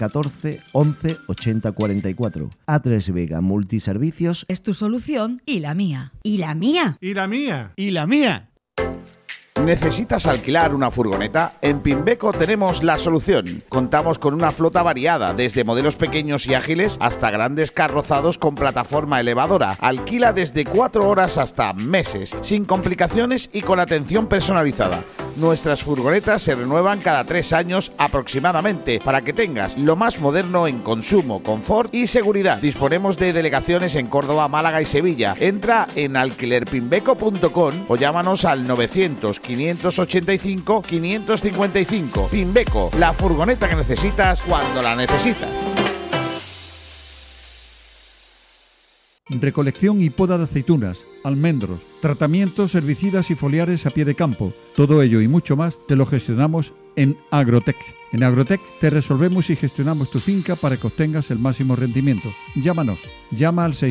14 11 80 44. A3 Vega Multiservicios es tu solución y la mía. ¿Y la mía? ¿Y la mía? ¿Y la mía? ¿Necesitas alquilar una furgoneta? En Pimbeco tenemos la solución. Contamos con una flota variada, desde modelos pequeños y ágiles hasta grandes carrozados con plataforma elevadora. Alquila desde 4 horas hasta meses, sin complicaciones y con atención personalizada. Nuestras furgonetas se renuevan cada 3 años aproximadamente, para que tengas lo más moderno en consumo, confort y seguridad. Disponemos de delegaciones en Córdoba, Málaga y Sevilla. Entra en alquilerpimbeco.com o llámanos al 900-585-555. Pimbeco, la furgoneta que necesitas cuando la necesitas. Recolección y poda de aceitunas, almendros, tratamientos herbicidas y foliares a pie de campo. Todo ello y mucho más te lo gestionamos en Agrotex. En Agrotex te resolvemos y gestionamos tu finca para que obtengas el máximo rendimiento. Llámanos. Llama al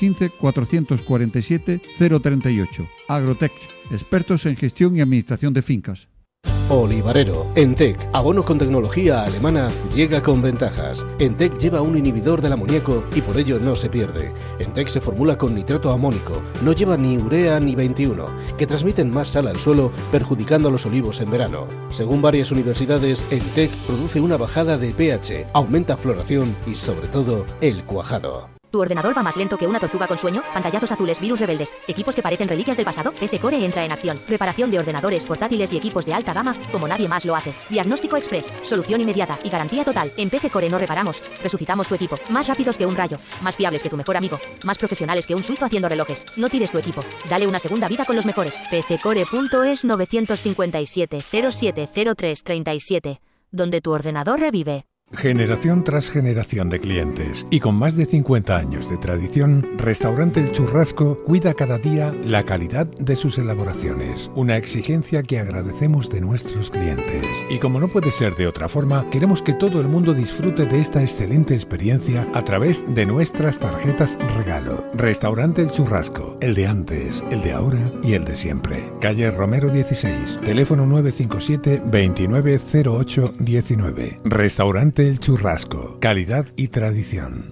615-447-038. Agrotex, expertos en gestión y administración de fincas. Olivarero. Entec, abono con tecnología alemana, llega con ventajas. Entec lleva un inhibidor del amoníaco y por ello no se pierde. Entec se formula con nitrato amónico, no lleva ni urea ni 21, que transmiten más sal al suelo, perjudicando a los olivos en verano. Según varias universidades, Entec produce una bajada de pH, aumenta floración y sobre todo el cuajado. ¿Tu ordenador va más lento que una tortuga con sueño? Pantallazos azules, virus rebeldes, equipos que parecen reliquias del pasado. PC Core entra en acción. Reparación de ordenadores, portátiles y equipos de alta gama como nadie más lo hace. Diagnóstico express, solución inmediata y garantía total. En PC Core no reparamos, resucitamos tu equipo. Más rápidos que un rayo, más fiables que tu mejor amigo, más profesionales que un suizo haciendo relojes. No tires tu equipo, dale una segunda vida con los mejores. pccore.es 957 0703 37, donde tu ordenador revive. Generación tras generación de clientes y con más de 50 años de tradición, Restaurante El Churrasco cuida cada día la calidad de sus elaboraciones, una exigencia que agradecemos de nuestros clientes. Y como no puede ser de otra forma, queremos que todo el mundo disfrute de esta excelente experiencia a través de nuestras tarjetas regalo. Restaurante El Churrasco, el de antes, el de ahora y el de siempre. Calle Romero 16, teléfono 957 2908 19. Restaurante El Churrasco, calidad y tradición.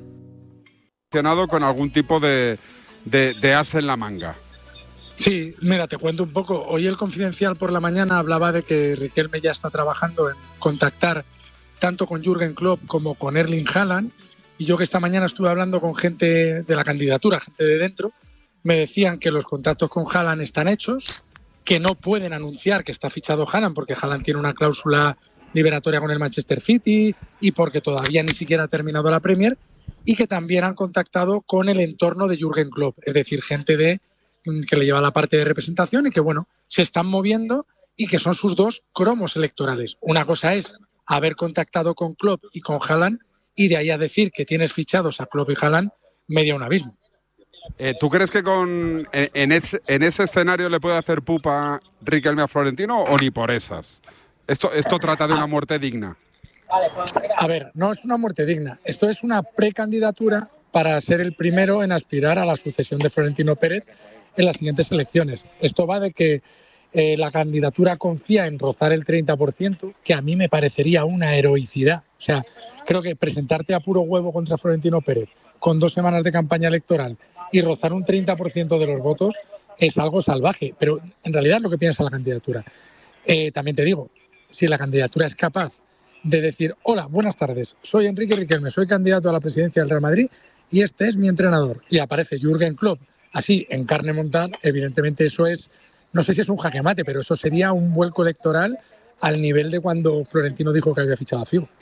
Con algún tipo de as en la manga. Sí, mira, te cuento un poco. Hoy el Confidencial por la mañana hablaba de que Riquelme ya está trabajando en contactar tanto con Jürgen Klopp como con Erling Haaland. Y yo que esta mañana estuve hablando con gente de la candidatura, gente de dentro, me decían que los contactos con Haaland están hechos, que no pueden anunciar que está fichado Haaland porque Haaland tiene una cláusula liberatoria con el Manchester City y porque todavía ni siquiera ha terminado la Premier, y que también han contactado con el entorno de Jürgen Klopp, es decir, gente que le lleva la parte de representación y que, bueno, se están moviendo y que son sus dos cromos electorales. Una cosa es haber contactado con Klopp y con Haaland y de ahí a decir que tienes fichados a Klopp y Haaland, media un abismo. ¿Tú crees que en ese escenario le puede hacer pupa Riquelme a Florentino o ni por esas? Esto trata de una muerte digna. A ver, no es una muerte digna. Esto es una precandidatura para ser el primero en aspirar a la sucesión de Florentino Pérez en las siguientes elecciones. Esto va de que la candidatura confía en rozar el 30%, que a mí me parecería una heroicidad. O sea, creo que presentarte a puro huevo contra Florentino Pérez con 2 semanas de campaña electoral y rozar un 30% de los votos es algo salvaje. Pero en realidad lo que piensa la candidatura. También te digo, si la candidatura es capaz de decir: hola, buenas tardes, soy Enrique Riquelme, soy candidato a la presidencia del Real Madrid y este es mi entrenador, y aparece Jürgen Klopp así en carne montada, evidentemente eso es, no sé si es un jaque mate, pero eso sería un vuelco electoral al nivel de cuando Florentino dijo que había fichado a Figo.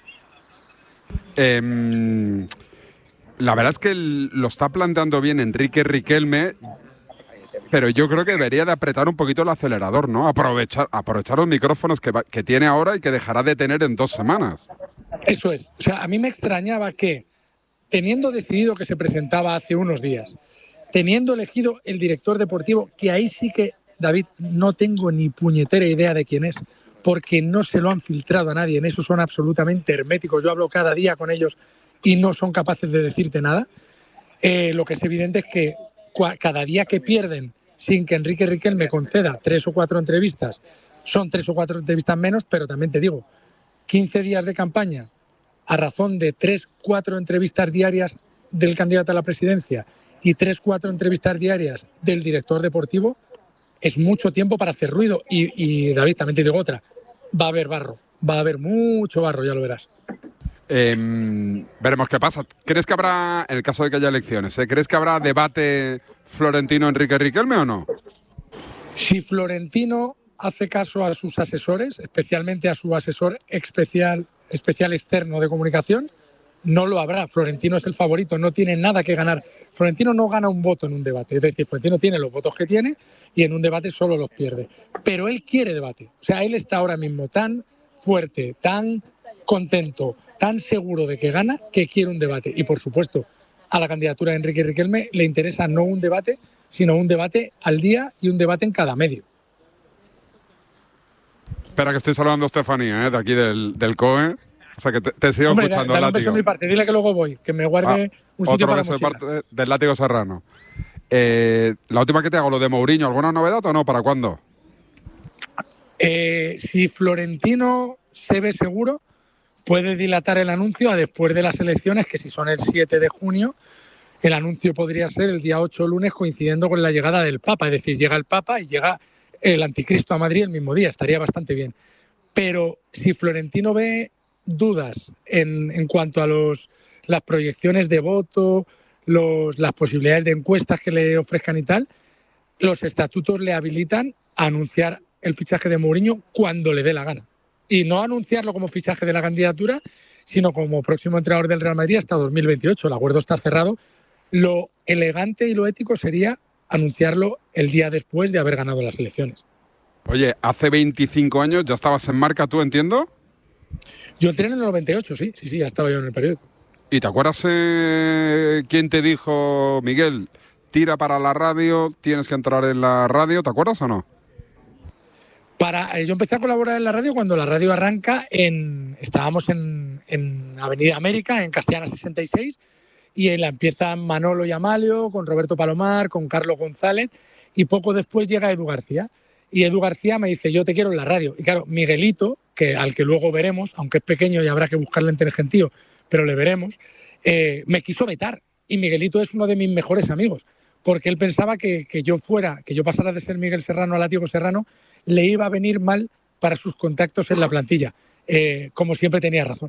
La verdad es que lo está planteando bien Enrique Riquelme, pero yo creo que debería de apretar un poquito el acelerador, ¿no? Aprovechar los micrófonos que tiene ahora y que dejará de tener en 2 semanas. Eso es. O sea, a mí me extrañaba que, teniendo decidido que se presentaba hace unos días, teniendo elegido el director deportivo, que ahí sí que, David, no tengo ni puñetera idea de quién es, porque no se lo han filtrado a nadie, en eso son absolutamente herméticos. Yo hablo cada día con ellos y no son capaces de decirte nada. Lo que es evidente es que cada día que pierden sin que Enrique Riquelme conceda 3 o 4 entrevistas, son 3 o 4 entrevistas menos, pero también te digo, 15 días de campaña a razón de 3-4 entrevistas diarias del candidato a la presidencia y 3-4 entrevistas diarias del director deportivo, es mucho tiempo para hacer ruido. Y David, también te digo otra, va a haber barro, va a haber mucho barro, ya lo verás. Veremos qué pasa. ¿Crees que habrá, en el caso de que haya elecciones, ¿crees que habrá debate Florentino-Enrique Riquelme o no? Si Florentino hace caso a sus asesores, especialmente a su asesor especial externo de comunicación, no lo habrá. Florentino es el favorito, no tiene nada que ganar. Florentino no gana un voto en un debate, es decir, Florentino tiene los votos que tiene y en un debate solo los pierde. Pero él quiere debate. O sea, él está ahora mismo tan fuerte, tan contento, tan seguro de que gana, que quiere un debate. Y, por supuesto, a la candidatura de Enrique Riquelme le interesa no un debate, sino un debate al día y un debate en cada medio. Espera, que estoy saludando a Estefanía, de aquí del COE. O sea, que te sigo escuchando, dale Látigo. Un beso de mi parte, dile que luego voy, que me guarde un sitio para la mochila. Otro beso de parte del Látigo Serrano. La última que te hago, lo de Mourinho, ¿alguna novedad o no? ¿Para cuándo? Si Florentino se ve seguro, puede dilatar el anuncio a después de las elecciones, que si son el 7 de junio, el anuncio podría ser el día 8 lunes, coincidiendo con la llegada del Papa. Es decir, llega el Papa y llega el Anticristo a Madrid el mismo día. Estaría bastante bien. Pero si Florentino ve dudas en cuanto a las proyecciones de voto, las posibilidades de encuestas que le ofrezcan y tal, los estatutos le habilitan a anunciar el fichaje de Mourinho cuando le dé la gana. Y no anunciarlo como fichaje de la candidatura, sino como próximo entrenador del Real Madrid hasta 2028. El acuerdo está cerrado. Lo elegante y lo ético sería anunciarlo el día después de haber ganado las elecciones. Oye, hace 25 años ya estabas en Marca, ¿tú entiendo? Yo entré en el 98, sí, ya estaba yo en el periódico. ¿Y te acuerdas quién te dijo, Miguel, tira para la radio, tienes que entrar en la radio? ¿Te acuerdas o no? Yo empecé a colaborar en la radio cuando la radio arranca estábamos en Avenida América, en Castellana 66, y la empiezan Manolo y Amalio, con Roberto Palomar, con Carlos González, y poco después llega Edu García. Y Edu García me dice, yo te quiero en la radio. Y claro, Miguelito, al que luego veremos, aunque es pequeño y habrá que buscarle entre el gentío, pero le veremos, me quiso vetar. Y Miguelito es uno de mis mejores amigos, porque él pensaba que yo pasara de ser Miguel Serrano a Látigo Serrano, le iba a venir mal para sus contactos en la plantilla. Como siempre tenía razón.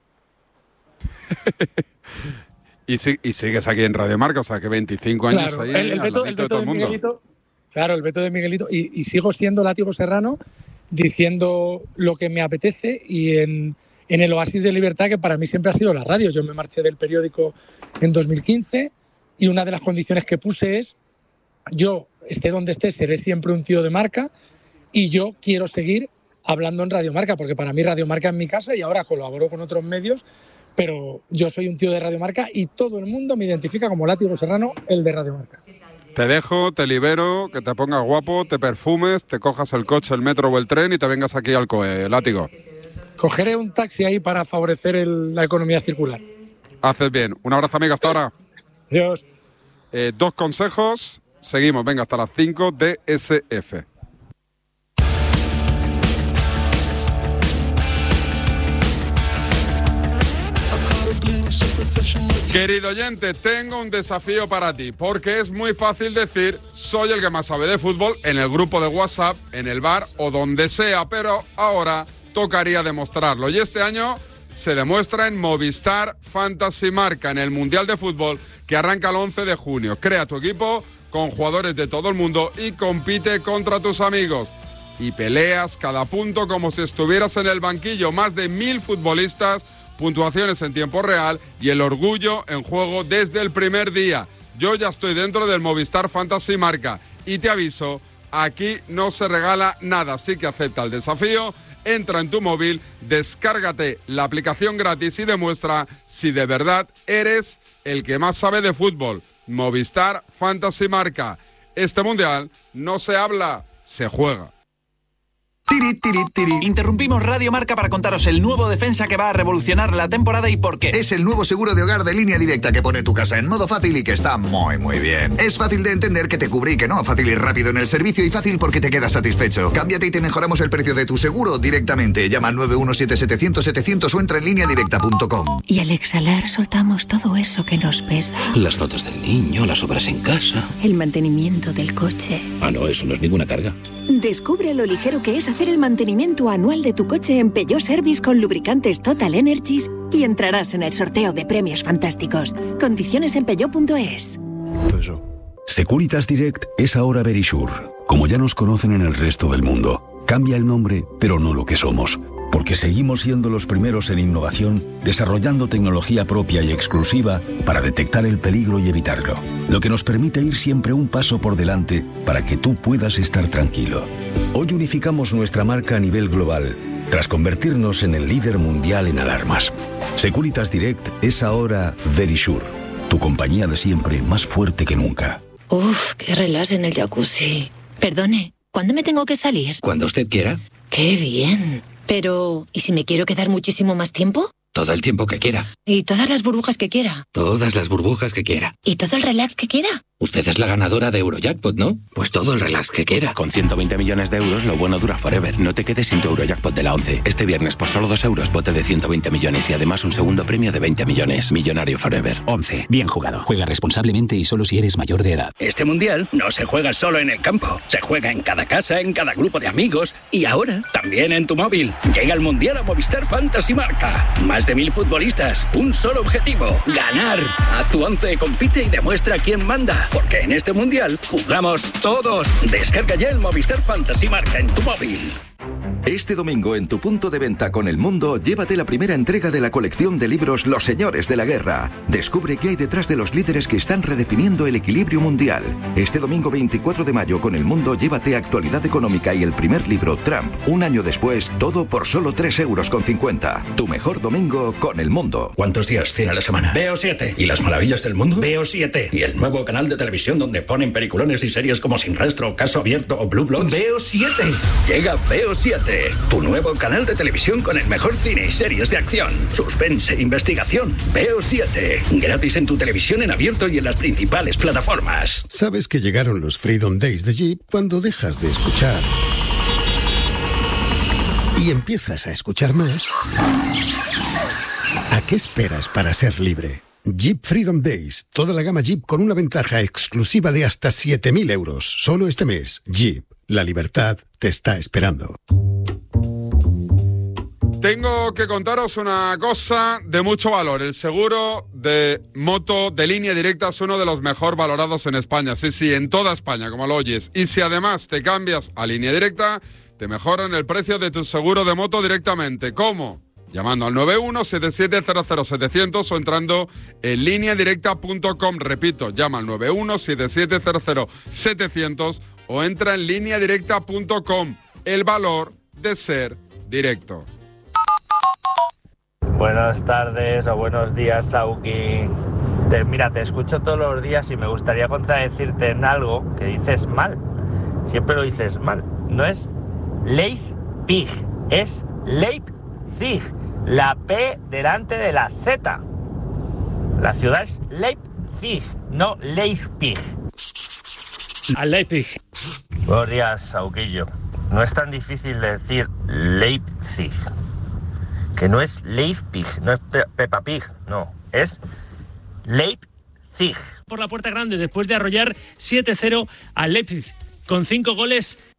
Y sigues aquí en Radio Marca, o sea que 25 años claro, ahí, el veto de todo el mundo. Miguelito, claro, el veto de Miguelito. Y sigo siendo Látigo Serrano, diciendo lo que me apetece y en el oasis de libertad que para mí siempre ha sido la radio. Yo me marché del periódico en 2015 y una de las condiciones que puse es, yo, esté donde esté, seré siempre un tío de Marca y yo quiero seguir hablando en Radio Marca, porque para mí Radio Marca es mi casa y ahora colaboro con otros medios, pero yo soy un tío de Radio Marca y todo el mundo me identifica como Látigo Serrano, el de Radio Marca. Te dejo, te libero, que te pongas guapo, te perfumes, te cojas el coche, el metro o el tren y te vengas aquí al COE, Látigo. Cogeré un taxi ahí para favorecer la economía circular. Haces bien. Un abrazo, amiga, hasta ahora. Adiós. 2 consejos, seguimos, venga, hasta las 5 de SF. Querido oyente, tengo un desafío para ti, porque es muy fácil decir soy el que más sabe de fútbol en el grupo de WhatsApp, en el bar o donde sea, pero ahora tocaría demostrarlo. Y este año se demuestra en Movistar Fantasy Marca, en el Mundial de Fútbol que arranca el 11 de junio. Crea tu equipo con jugadores de todo el mundo y compite contra tus amigos. Y peleas cada punto como si estuvieras en el banquillo. Más de 1000 futbolistas, puntuaciones en tiempo real y el orgullo en juego desde el primer día. Yo ya estoy dentro del Movistar Fantasy Marca y te aviso, aquí no se regala nada, así que acepta el desafío, entra en tu móvil, descárgate la aplicación gratis y demuestra si de verdad eres el que más sabe de fútbol. Movistar Fantasy Marca. Este mundial no se habla, se juega. Tiri, tiri, tiri. Interrumpimos Radio Marca para contaros el nuevo defensa que va a revolucionar la temporada y por qué. Es el nuevo seguro de hogar de Línea Directa que pone tu casa en modo fácil y que está muy, muy bien. Es fácil de entender que te cubre y que no. Fácil y rápido en el servicio y fácil porque te quedas satisfecho. Cámbiate y te mejoramos el precio de tu seguro directamente. Llama al 917-700-700 o entra en lineadirecta.com. Y al exhalar soltamos todo eso que nos pesa. Las notas del niño, las obras en casa. El mantenimiento del coche. Ah, no, eso no es ninguna carga. Descubre lo ligero que es hacer el mantenimiento anual de tu coche en Peugeot Service con lubricantes Total Energies y entrarás en el sorteo de premios fantásticos. Condiciones en peugeot.es. Securitas Direct es ahora Verisure. Como ya nos conocen en el resto del mundo, cambia el nombre, pero no lo que somos. Porque seguimos siendo los primeros en innovación, desarrollando tecnología propia y exclusiva para detectar el peligro y evitarlo. Lo que nos permite ir siempre un paso por delante para que tú puedas estar tranquilo. Hoy unificamos nuestra marca a nivel global, tras convertirnos en el líder mundial en alarmas. Securitas Direct es ahora Verisure, tu compañía de siempre más fuerte que nunca. Uf, qué relax en el jacuzzi. Perdone, ¿cuándo me tengo que salir? Cuando usted quiera. ¡Qué bien! Pero, ¿y si me quiero quedar muchísimo más tiempo? Todo el tiempo que quiera. ¿Y todas las burbujas que quiera? Todas las burbujas que quiera. ¿Y todo el relax que quiera? Usted es la ganadora de Eurojackpot, ¿no? Pues todo el relax que quiera. Con 120 millones de euros, lo bueno dura forever. No te quedes sin tu Eurojackpot de la 11. Este viernes, por solo 2 euros, bote de 120 millones y además un segundo premio de 20 millones. Millonario forever. 11. Bien jugado. Juega responsablemente y solo si eres mayor de edad. Este mundial no se juega solo en el campo. Se juega en cada casa, en cada grupo de amigos y ahora también en tu móvil. Llega el mundial a Movistar Fantasy Marca. Más de 1000 futbolistas. Un solo objetivo. Ganar. A tu 11 compite y demuestra quién manda. Porque en este mundial jugamos todos. Descarga ya el Movistar Fantasy Marca en tu móvil. Este domingo en tu punto de venta con El Mundo, llévate la primera entrega de la colección de libros Los Señores de la Guerra. Descubre qué hay detrás de los líderes que están redefiniendo el equilibrio mundial. Este domingo 24 de mayo con El Mundo, llévate Actualidad Económica y el primer libro Trump. Un año después, todo por solo 3,50 euros. Tu mejor domingo con El Mundo. ¿Cuántos días tiene la semana? Veo 7. ¿Y las maravillas del mundo? Veo 7. ¿Y el nuevo canal de televisión donde ponen peliculones y series como Sin Rastro, Caso Abierto o Blue Bloods? Veo 7. Llega Veo 7. Tu nuevo canal de televisión con el mejor cine y series de acción, suspense e investigación. Veo 7. Gratis en tu televisión en abierto y en las principales plataformas. ¿Sabes que llegaron los Freedom Days de Jeep cuando dejas de escuchar y empiezas a escuchar más? ¿A qué esperas para ser libre? Jeep Freedom Days. Toda la gama Jeep con una ventaja exclusiva de hasta 7.000 euros. Solo este mes. Jeep. La libertad te está esperando. Tengo que contaros una cosa de mucho valor. El seguro de moto de Línea Directa es uno de los mejor valorados en España. Sí, en toda España, como lo oyes. Y si además te cambias a Línea Directa, te mejoran el precio de tu seguro de moto directamente. ¿Cómo? Llamando al 91-7700-700 o entrando en lineadirecta.com. Repito, llama al 91-7700-700 o entra en lineadirecta.com. El valor de ser directo. Buenas tardes o buenos días, Sauki. Mira, te escucho todos los días y me gustaría contradecirte en algo que dices mal. Siempre lo dices mal. No es Leipzig, es Leipzig. La P delante de la Z. La ciudad es Leipzig, no Leipzig. A Leipzig. Buenos días, Sauquillo. No es tan difícil de decir Leipzig. Que no es Leipzig, no es Peppa Pig, no. Es Leipzig. Por la puerta grande, después de arrollar 7-0 a Leipzig, con 5 goles